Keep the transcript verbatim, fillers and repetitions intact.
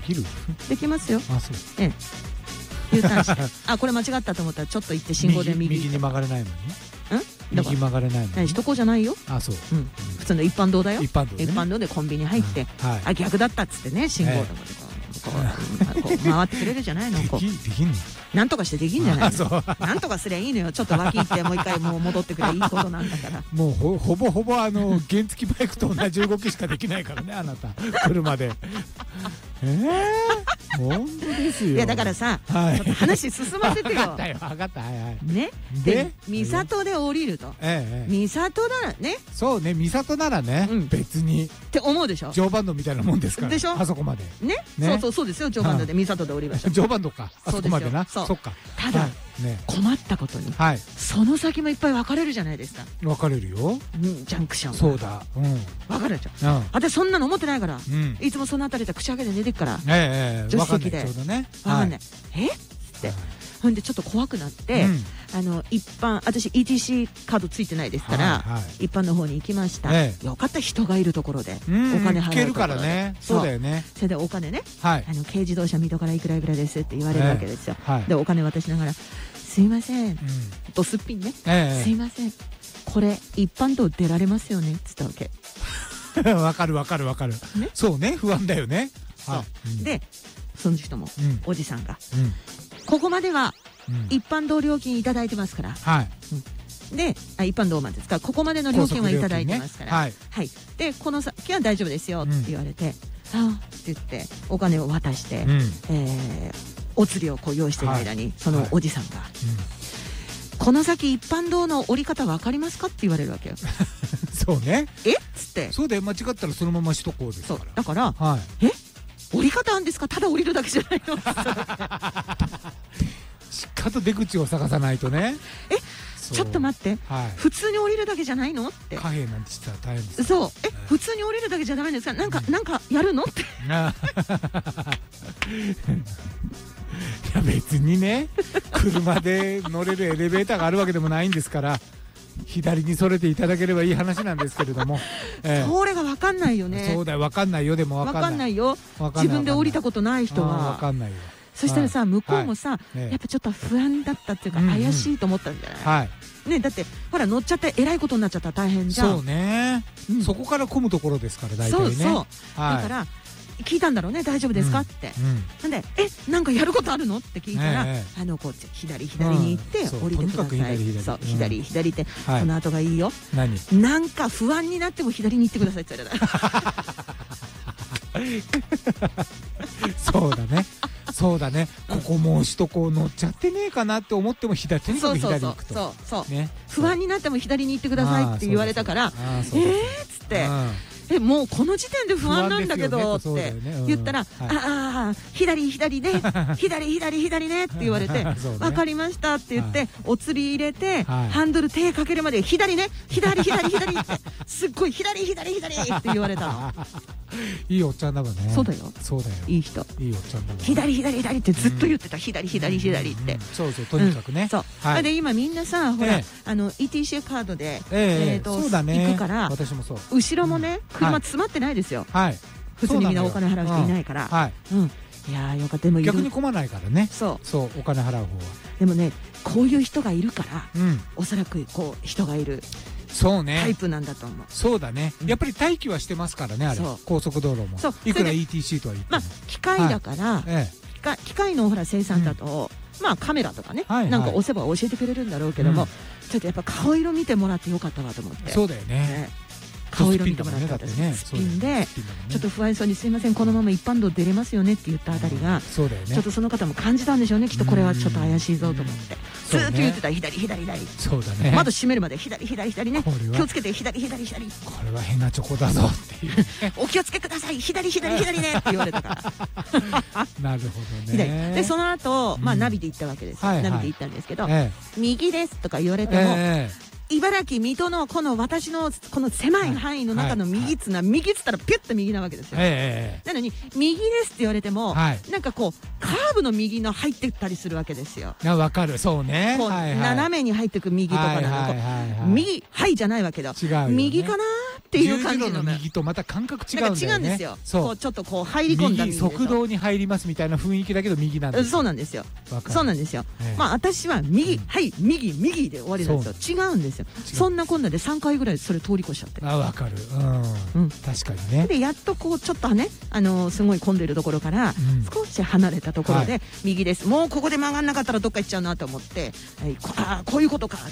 きる？ できますよ。 あ、そう。 ええ。U ターンして、あ、これ間違ったと思ったらちょっと行って信号で右。 右に曲がれないのに。右曲がれないのに。 首都高じゃないよ。 あ、そう。 うん。普通の一般道だよ。 一般道。 一般道でコンビニ入って、あ、逆だったっつってね、信号とかでこう。こう回ってくれるじゃないの。こうできんの？ なんとかしてできんじゃないの。なんとかすりゃいいのよ。ちょっと脇行ってもう一回もう戻ってくれいいことなんだから。 もうほほぼほぼあの原付バイクと同じ動きしかできないからね、あなた車で。ええ、本当ですよ。 いやだからさ、 はい、 ちょっと話進ませてよ。 分かったよ、分かった。はいはい。 ね。で、三郷で降りると。 ええ。 三郷ならね。 そうね、三郷ならね、別に。 って思うでしょ。 常磐道みたいなもんですから。 でしょ。 あそこまで。 ね。そうそうそうですよ。常磐道で三郷で降りました。 常磐道か。あそこまでな。そっか。 ただ困ったことに、その先もいっぱい分かれるじゃないですか。 分かれるよ。 ジャンクション。 そうだ。 分かれちゃう。私そんなの思ってないから。いつもそのあたりで口開けて寝てくから。助手席で。分かんない。え？って。ほんでちょっと怖くなって、あの一般、私 イーティーシー カードついてないですから、一般の方に行きました。よかった、人がいるところでお金払う。 行けるからね。そうだよね。 それでお金ね、あの軽自動車水戸からいくらいくらですって言われるわけですよ。でお金渡しながら、すいません、ドスッピンね、すいません、これ一般道出られますよねっつったわけ。 わかるわかるわかる。そうね、不安だよね。 でその人もおじさんが、ここまでは一般道料金いただいてますから、で一般道までですからここまでの料金はいただいてますから、はい、でこの先は大丈夫ですよって言われて、ああって言ってお金を渡して、お釣りをこう用意してる間にそのおじさんが「この先一般道の降り方分かりますか?」って言われるわけよ。 そうね。 えっつって。 そうだよ、間違ったらそのまま首都高ですから。 だから「え降り方あんですか？ただ降りるだけじゃないの？」 しっかりと出口を探さないとね。 えちょっと待って、普通に降りるだけじゃないのって。 貨幣なんてしたら大変です。 そう、え普通に降りるだけじゃダメですか？なんかなんかやるのって。いや別にね、車で乗れるエレベーターがあるわけでもないんですから、左にそれていただければいい話なんですけれども、 それが分かんないよね。 そうだよ、分かんないよ。でも分かんないよ。自分で降りたことない人は分かんないよ。 そしたらさ、向こうもさ、やっぱちょっと不安だったっていうか怪しいと思ったんじゃない？ね、だってほら乗っちゃってえらいことになっちゃったら大変じゃん。 そうね。そこから混むところですから大体ね。 そうそう。だから聞いたんだろうね、大丈夫ですかって。なんで「えなんかやることあるの?」って聞いたら、あのこう左左に行って降りてください。そう左左ってこの後がいいよ。なんか不安になっても左に行ってくださいって言われた。 そうだね。そうだね。ここもう首都高乗っちゃってねえかなって思っても左とにかく左に行くと。そうそうそう。不安になっても左に行ってくださいって言われたから「ええ」っつって。えもうこの時点で不安なんだけどって言ったら「ああ左左ね左左左ね」って言われて「分かりました」って言ってお釣り入れてハンドル手かけるまで「左ね左左左」ってすっごい「左左左」って言われたの。 いいおっちゃんだわね。 そうだよ。 そうだよ。 いい人。 いいおっちゃんだわ。 左左左ってずっと言ってた。左左左って。 そうそう、とにかくね。 そう。で今みんなさほらあの イーティーシー カードでえっと行くから後ろもね車詰まってないですよ。普通にみんなお金払う人いないから。いやよかった。でも逆に混まないからね。そうそう、お金払う方は。 でもねこういう人がいるからおそらくこう人がいる。 そうね。 タイプなんだと思う。 そうだね。やっぱり待機はしてますからね、あれ。高速道路も。いくら イーティーシー とは言っても。 まあ機械だから機械のほら生産だとまあカメラとかねなんか押せば教えてくれるんだろうけども、ちょっとやっぱ顔色見てもらってよかったわと思って。 そうだよね。 顔色見てもらった私ね、スピンでちょっと不安そうに「すいませんこのまま一般道出れますよね」って言ったあたりがちょっとその方も感じたんでしょうね、きっとこれはちょっと怪しいぞと思ってずっと言ってた。左左左。そうだね。窓閉めるまで左左左ね、気をつけて左左左。 これは変なチョコだぞっていうお気をつけください左左左ねって言われたから。 なるほどね。 でその後まあナビで行ったわけです。ナビで行ったんですけど「右です」とか言われても茨城水戸のこの私のこの狭い範囲の中の右っつうのは右っつったらピュッと右なわけですよ。なのに右ですって言われてもなんかこうカーブの右の入ってったりするわけですよ。 わかる。そうね。 斜めに入ってく右とかなの。右はいじゃないわけだ。右かなっっていう感じの。 十字路の右とまた感覚違うんだよね。 違うんですよ。そう。ちょっとこう入り込んだ右。 側道に入りますみたいな雰囲気だけど右なんです。 そうなんですよ。そうなんですよ。まあ私は右、はい右右で終わりなんですよ。違うんですよ。そんなこんなでさんかいぐらいそれ通り越しちゃって。 あ、わかる。うん。確かにね。 でやっとこうちょっとね、あのすごい混んでるところから少し離れたところで右です。もうここで曲がんなかったらどっか行っちゃうなと思って、あこういうことかっ